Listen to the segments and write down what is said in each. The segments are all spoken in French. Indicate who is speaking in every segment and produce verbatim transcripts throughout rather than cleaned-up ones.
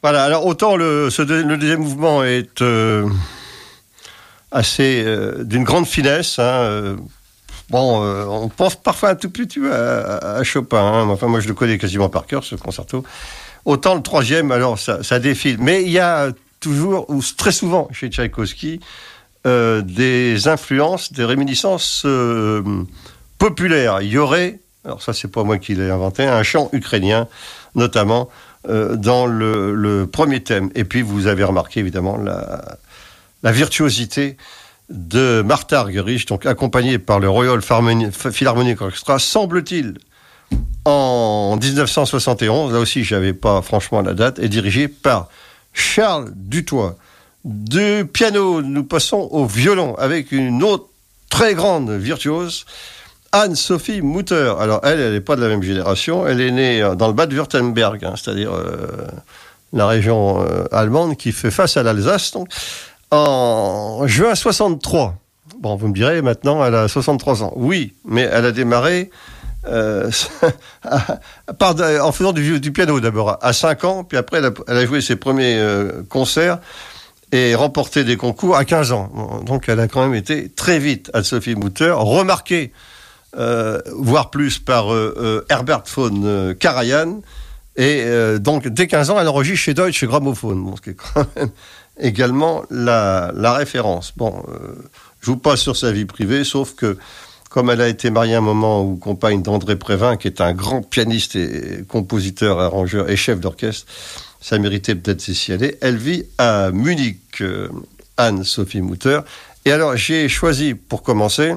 Speaker 1: Voilà, alors autant le, ce, le deuxième mouvement est euh, assez euh, d'une grande finesse. Hein, euh, bon, euh, on pense parfois un tout petit peu à, à Chopin. Hein, enfin, moi, je le connais quasiment par cœur, ce concerto. Autant le troisième, alors ça, ça défile. Mais il y a toujours, ou très souvent, chez Tchaïkovski, euh, des influences, des réminiscences euh, populaires. Il y aurait, alors ça, c'est pas moi qui l'ai inventé, un chant ukrainien, notamment, euh, dans le, le premier thème. Et puis, vous avez remarqué, évidemment, la, la virtuosité de Martha Argerich, donc accompagnée par le Royal Philharmonic Orchestra, semble-t-il, en dix-neuf cent soixante et onze, là aussi je n'avais pas franchement la date, est dirigée par Charles Dutoit. Du piano, nous passons au violon avec une autre très grande virtuose, Anne-Sophie Mutter. Alors elle, elle n'est pas de la même génération, elle est née dans le Bade-Württemberg, hein, c'est-à-dire euh, la région euh, allemande qui fait face à l'Alsace, donc, en juin soixante-trois. Bon, vous me direz, maintenant elle a soixante-trois ans. Oui, mais elle a démarré Euh, par, en faisant du, du piano d'abord à cinq ans, puis après elle a, elle a joué ses premiers euh, concerts et remporté des concours à quinze ans. Donc elle a quand même été très vite, Anne-Sophie Mutter, remarquée, euh, voire plus par euh, euh, Herbert von euh, Karajan, et euh, donc dès quinze ans elle enregistre chez Deutsche Grammophon, bon, ce qui est quand même également la, la référence. Bon, euh, je vous passe sur sa vie privée, sauf que comme elle a été mariée à un moment ou compagne d'André Prévin, qui est un grand pianiste et compositeur, arrangeur et chef d'orchestre, ça méritait peut-être s'y signaler. Elle vit à Munich, euh, Anne-Sophie Mutter. Et alors, j'ai choisi, pour commencer,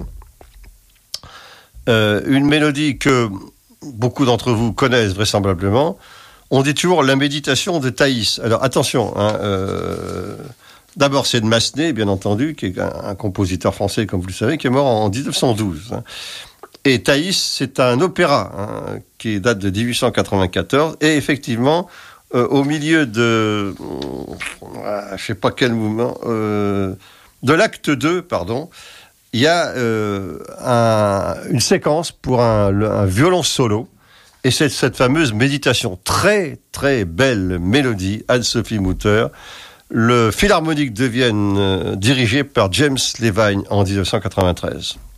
Speaker 1: euh, une mélodie que beaucoup d'entre vous connaissent vraisemblablement. On dit toujours la méditation de Thaïs. Alors, attention, hein, euh, d'abord, c'est de Massenet, bien entendu, qui est un, un compositeur français, comme vous le savez, qui est mort en dix-neuf cent douze. Hein. Et Thaïs, c'est un opéra hein, qui date de dix-huit cent quatre-vingt-quatorze. Et effectivement, euh, au milieu de... Euh, je ne sais pas quel mouvement... Euh, de l'acte deux, pardon, il y a euh, un, une séquence pour un, un violon solo. Et c'est cette fameuse méditation. Très, très belle mélodie, Anne-Sophie Mutter. Le Philharmonique de Vienne, euh, dirigé par James Levine en dix-neuf cent quatre-vingt-treize.